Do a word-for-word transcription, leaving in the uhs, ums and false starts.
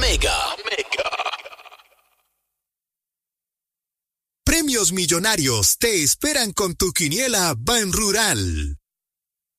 Mega, Mega. Premios millonarios te esperan con tu quiniela Ban Rural.